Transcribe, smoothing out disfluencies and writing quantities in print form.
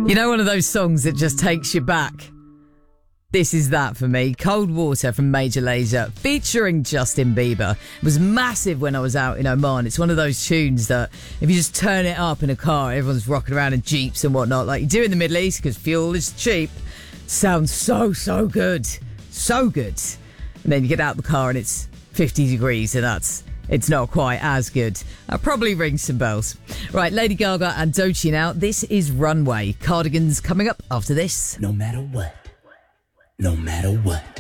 You know, one of those songs that just takes you back. This is that for me. Cold Water from Major Lazer featuring Justin Bieber. It was massive when I was out in Oman. It's one of those tunes that if you just turn it up in a car, everyone's rocking around in Jeeps and whatnot, like you do in the Middle East because fuel is cheap. Sounds so good. So good. And then you get out the car and it's 50 degrees and it's not quite as good. I'll probably ring some bells. Right, Lady Gaga and Doechii now. This is Runway. Cardigans coming up after this. No matter what. No matter what.